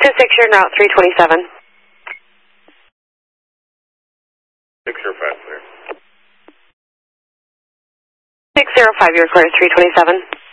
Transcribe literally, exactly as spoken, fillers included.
two six, you're en route three twenty-seven. six zero five, clear. six zero five, you're clear, three twenty-seven.